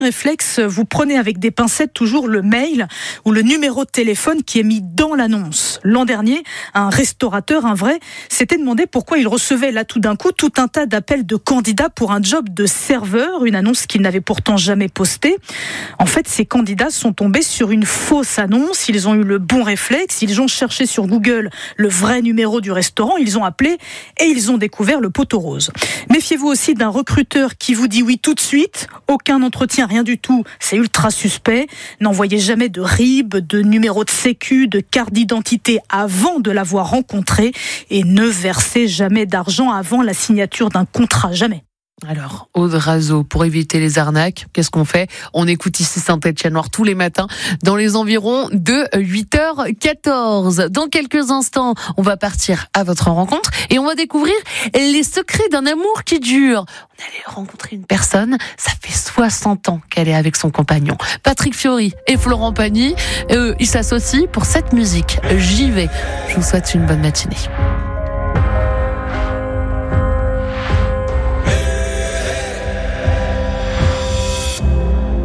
réflexe, vous prenez avec des pincettes toujours le mail ou le numéro de téléphone qui est mis dans l'annonce. L'an dernier, un restaurateur, un vrai, s'était demandé pourquoi il recevait là tout d'un coup tout un tas d'appels de candidats pour un job de serveur, une annonce qu'il n'avait pourtant jamais postée. En fait, ces candidats sont tombés sur une fausse annonce, ils ont eu le bon réflexe, ils ont cherché sur Google le vrai numéro du restaurant, ils ont appelé et ils ont découvert le poteau rose. Méfiez-vous aussi d'un recruteur qui vous dit oui tout de suite, aucun entretien, rien du tout, c'est ultra suspect. N'envoyez jamais de RIB, de numéro de sécu, de carte d'identité avant de l'avoir rencontré et ne versez jamais d'argent avant la signature d'un contrat, jamais. Alors, Aude Razeau, pour éviter les arnaques, qu'est-ce qu'on fait ? On écoute ici Saint-Étienne-Noir tous les matins dans les environs de 8h14. Dans quelques instants, on va partir à votre rencontre et on va découvrir les secrets d'un amour qui dure. On allait rencontrer une personne, ça fait 60 ans qu'elle est avec son compagnon. Patrick Fiori et Florent Pagny, ils s'associent pour cette musique. J'y vais. Je vous souhaite une bonne matinée.